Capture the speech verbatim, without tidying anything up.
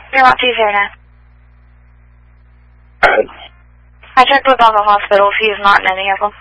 Fairmont two zero nine. Alright. I checked with all the hospitals. He is not in any of them.